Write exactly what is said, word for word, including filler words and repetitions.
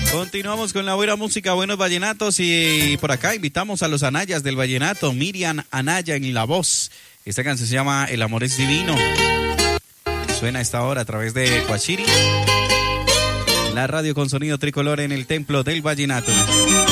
Continuamos con la buena música, buenos vallenatos y por acá invitamos a los Anayas del vallenato, Miriam Anaya en la voz. Esta canción se llama El amor es divino. Suena a esta hora a través de Guachiri, la radio con sonido tricolor en el templo del vallenato.